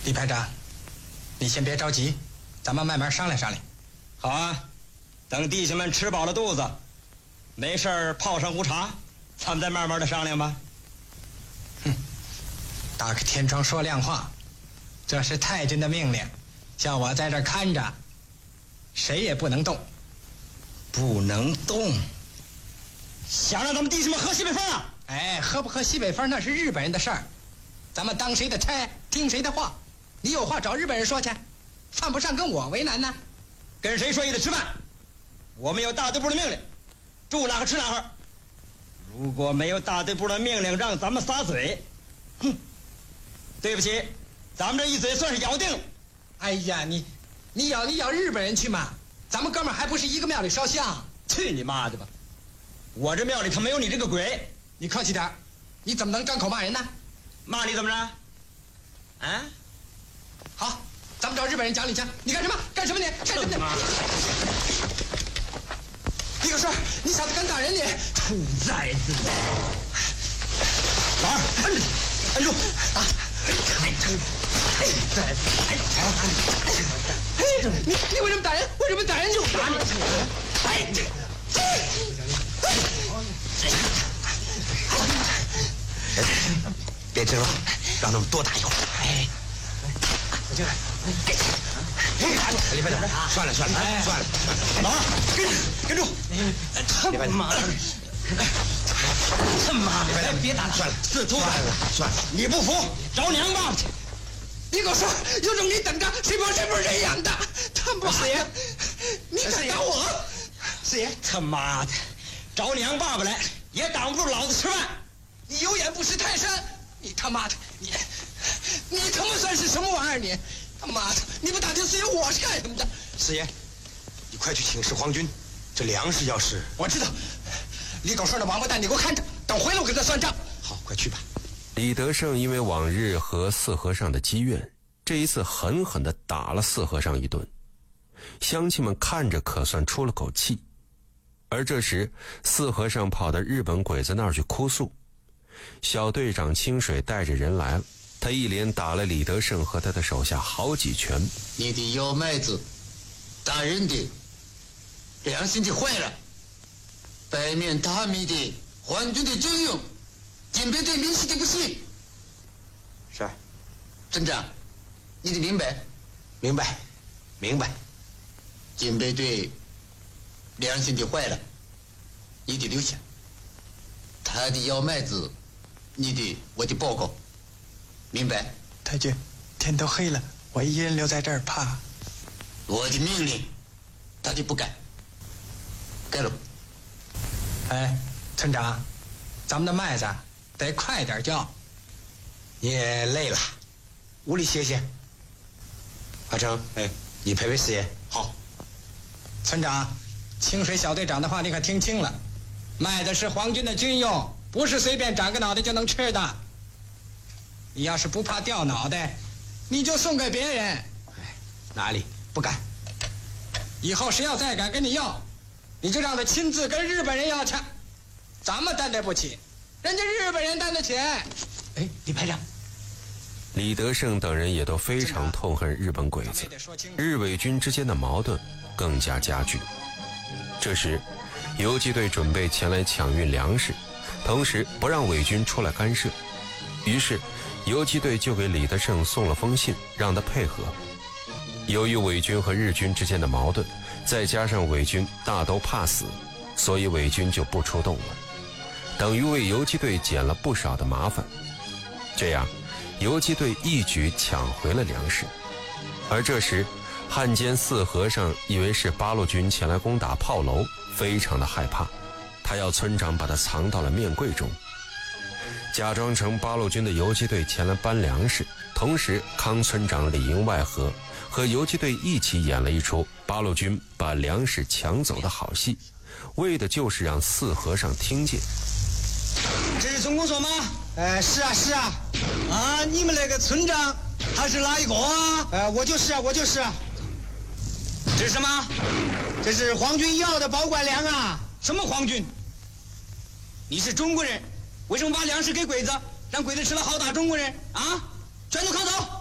李排长，你先别着急，咱们慢慢商量商量。 好啊，等弟兄们吃饱了肚子，没事儿泡上壶茶，咱们再慢慢的商量吧。 哼，打开天窗说亮话，这是太君的命令，叫我在这儿看着，谁也不能动。 不能动，想让咱们弟兄们喝西北风啊？ 哎，喝不喝西北风那是日本人的事儿，咱们当谁的差，听谁的话。你有话找日本人说去，犯不上跟我为难呢。 跟谁说也得吃饭，我们有大队部的命令，住哪个吃哪个。如果没有大队部的命令让咱们撒嘴，哼，对不起，咱们这一嘴算是咬定了。 哎呀，你咬日本人去嘛，咱们哥们儿还不是一个庙里烧香。 去你妈的吧，我这庙里可没有你这个鬼。 你客气点，你怎么能张口骂人呢？ 骂你怎么着？啊？ 好，咱们找日本人讲理去。你干什么？干什么你？干什么你？李个顺，你小子敢打人你？ 兔崽子！老二，摁住！啊！ 你为什么打人？为什么打人就打你？ 别争了，让他们多打一会儿。 进来。 李排长，算了， 老二，跟住！ 他妈的！ 他妈的！ 别打了，算了，算了， 你不服，找娘爸爸去！ 你给我说，有种你等着，谁不是人养的？他妈的！你敢打我？ 四爷，他妈的，找娘爸爸来也挡不住老子吃饭！ 你有眼不识泰山！你他妈的，你他妈算是什么玩意儿？你他妈的，你不打听四爷我是干什么的？ 四爷，你快去请示皇军，这粮食要是…… 我知道，李狗顺的王八蛋，你给我看着，等回来我跟他算账。 好，快去吧。 李德胜因为往日和四和尚的积怨，这一次狠狠地打了四和尚一顿。乡亲们看着可算出了口气。而这时，四和尚跑到日本鬼子那儿去哭诉。小队长清水带着人来了，他一连打了李德胜和他的手下好几拳。 你的幺妹子，打人的，良心的坏了，白面大米的皇军的军用，警备队民事的不行。 是， 镇长，你得明白。 明白。 警备队良心的坏了，你得留下。他的幺妹子，我得报告，明白？ 太君，天都黑了，我一人留在这儿怕。 我的命令，他就不干。该了。 哎，村长，咱们的麦子得快点叫。 你也累了，屋里歇歇。阿成，你陪陪四爷。 好。 村长，清水小队长的话你可听清了，卖的是皇军的军用，不是随便长个脑袋就能吃的。你要是不怕掉脑袋，你就送给别人。 哪里不敢？ 以后谁要再敢跟你要，你就让他亲自跟日本人要去。咱们担得不起，人家日本人担得起。哎，李排长。 李德胜等人也都非常痛恨日本鬼子，日伪军之间的矛盾更加加剧。这时，游击队准备前来抢运粮食，同时不让伪军出来干涉。于是，游击队就给李德胜送了封信，让他配合。由于伪军和日军之间的矛盾，再加上伪军大都怕死，所以伪军就不出动了，等于为游击队减了不少的麻烦。这样，游击队一举抢回了粮食。而这时，汉奸四和尚以为是八路军前来攻打炮楼，非常的害怕，他要村长把他藏到了面柜中，假装成八路军的游击队前来搬粮食。同时，康村长里应外合，和游击队一起演了一出八路军把粮食抢走的好戏，为的就是让四和尚听见。 这是总公所吗？ 是啊。 啊，你们那个村长他是哪一个啊？ 我就是。 这是什么？ 这是皇军要的保管粮啊！ 什么皇军？你是中国人，为什么把粮食给鬼子，让鬼子吃了好打中国人啊？全都扛走！